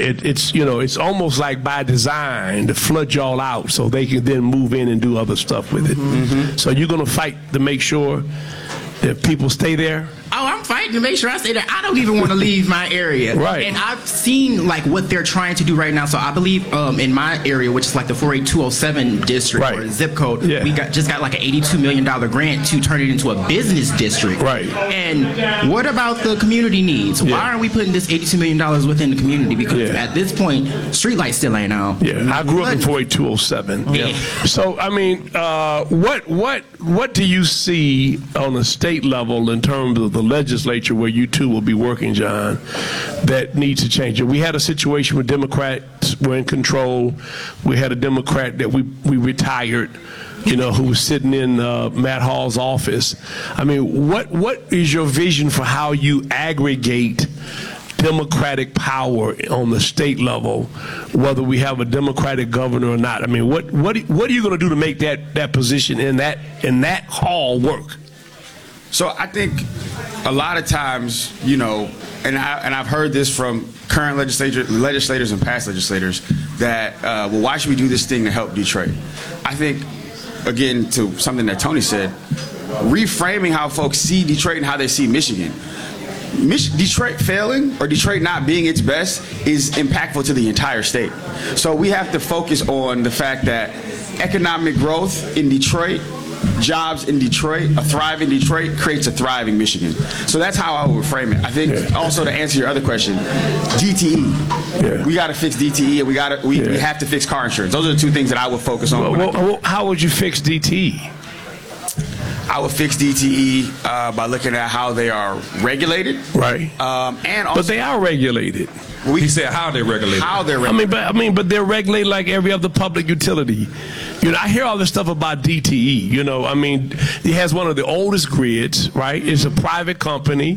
it's you know, it's almost like by design to flood y'all out so they can then move in and do other stuff with it. So you're going to fight to make sure that people stay there? Oh, I'm fighting to make sure I stay there. I don't even want to leave my area. Right. And I've seen like what they're trying to do right now. So I believe in my area, which is like the 48207 district or zip code, we just got like an $82 million grant to turn it into a business district. Right. And what about the community needs? Why aren't we putting this $82 million within the community? Because at this point, streetlights still ain't out. Yeah, I grew up in 48207. Yeah. So I mean, what do you see on a state level in terms of the legislature where you two will be working, John, that needs to change? We had a situation where Democrats were in control. We had a Democrat that we retired, you know, who was sitting in Matt Hall's office. I mean, what is your vision for how you aggregate Democratic power on the state level, whether we have a Democratic governor or not? I mean, what are you going to do to make that position in that hall work? So I think a lot of times, you know, and I've heard this from current legislators and past legislators that, well, why should we do this thing to help Detroit? I think, again, to something that Tony said, reframing how folks see Detroit and how they see Michigan. Detroit failing or Detroit not being its best is impactful to the entire state. So we have to focus on the fact that economic growth in Detroit, jobs in Detroit, a thriving Detroit creates a thriving Michigan. So that's how I would frame it. I think also to answer your other question, DTE. We got to fix DTE and we have to fix car insurance. Those are the two things that I would focus on. Well, how would you fix DTE? I would fix DTE by looking at how they are regulated. Right. And also, but they are regulated. He said how they're regulated. How they're regulated. I mean, but they're regulated like every other public utility. You know, I hear all this stuff about DTE. You know, I mean, it has one of the oldest grids, right? It's a private company.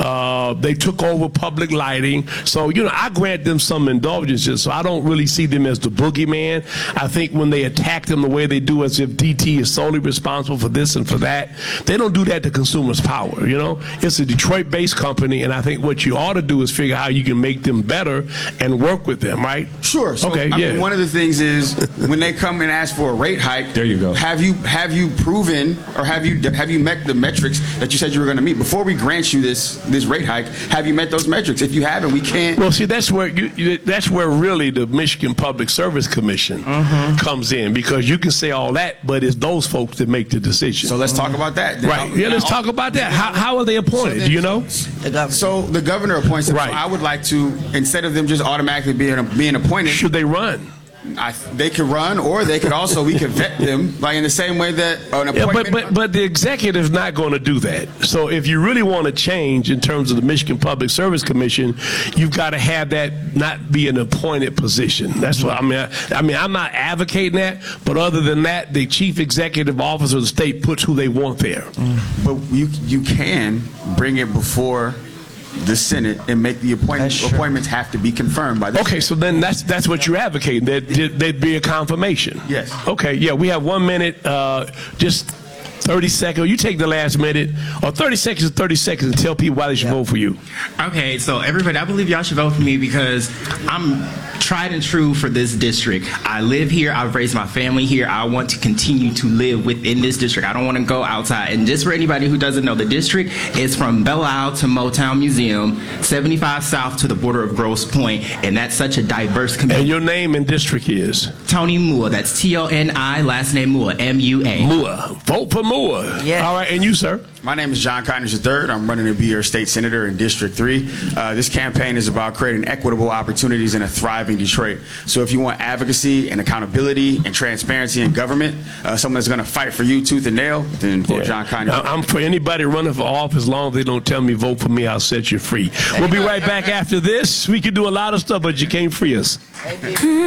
They took over public lighting. So, you know, I grant them some indulgences. So I don't really see them as the boogeyman. I think when they attack them the way they do as if DTE is solely responsible for this and for that, they don't do that to consumers' power, you know? It's a Detroit-based company, and I think what you ought to do is figure out how you can make them better and work with them, right? Sure. So, okay, I mean, one of the things is when they come and ask for a rate hike, there you go. Have you proven or have you met the metrics that you said you were going to meet before we grant you this rate hike? Have you met those metrics? If you haven't, we can't. Well, see, that's where that's where really the Michigan Public Service Commission comes in, because you can say all that, but it's those folks that make the decision. So let's talk about that. Right. Yeah, let's talk about that. How are they appointed? Do you know? So the governor appoints them. Right. So I would like to, instead of them just automatically being appointed. Should they run? They could run, or they could also, we could vet them, like in the same way that an appointment. But the executive's not going to do that. So if you really want to change in terms of the Michigan Public Service Commission, you've got to have that not be an appointed position. That's what I mean. I'm not advocating that, but other than that, the chief executive officer of the state puts who they want there. But you can bring it before the Senate and make the appointments have to be confirmed by the Okay, so then that's what you're advocating, that there'd be a confirmation. Yes. Okay, yeah, we have 1 minute, just 30 seconds. You take the last minute, or 30 seconds to 30 seconds, and tell people why they should vote for you. Okay, so everybody, I believe y'all should vote for me because I'm tried and true for this district. I live here. I've raised my family here. I want to continue to live within this district. I don't want to go outside. And just for anybody who doesn't know, the district is from Belle Isle to Motown Museum, 75 south to the border of Grosse Pointe, and that's such a diverse community. And your name and district is? Tony Moore. That's T-O-N-I, last name Moore, M-U-A. Moore. Vote for Moore. Yeah. All right, and you, sir? My name is John Connors III. I'm running to be your state senator in District 3. This campaign is about creating equitable opportunities in a thriving Detroit. So if you want advocacy and accountability and transparency in government, someone that's going to fight for you tooth and nail, then vote John Connors. I'm for anybody running for office. As long as they don't tell me vote for me, I'll set you free. We'll be right back after this. We can do a lot of stuff, but you can't free us.